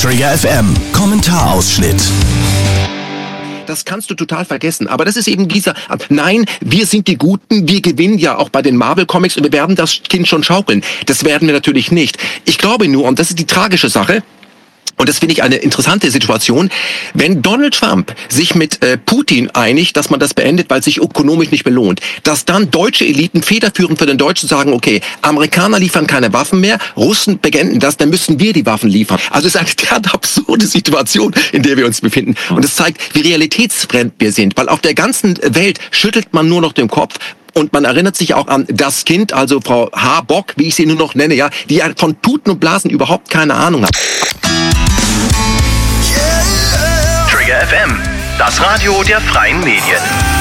Trigger FM, Kommentarausschnitt. Das kannst du total vergessen. Aber das ist eben dieser, nein, wir sind die Guten, wir gewinnen ja auch bei den Marvel-Comics und wir werden das Kind schon schaukeln. Das werden wir natürlich nicht. Ich glaube nur, und das ist die tragische Sache, und das finde ich eine interessante Situation, wenn Donald Trump sich mit Putin einigt, dass man das beendet, weil es sich ökonomisch nicht belohnt, dass dann deutsche Eliten federführend für den Deutschen sagen, okay, Amerikaner liefern keine Waffen mehr, Russen beenden das, dann müssen wir die Waffen liefern. Also es ist eine derart absurde Situation, in der wir uns befinden. Und es zeigt, wie realitätsfremd wir sind, weil auf der ganzen Welt schüttelt man nur noch den Kopf. Und man erinnert sich auch an das Kind, also Frau Habock, wie ich sie nur noch nenne, ja, die ja von Tuten und Blasen überhaupt keine Ahnung hat. Trigger FM, das Radio der freien Medien.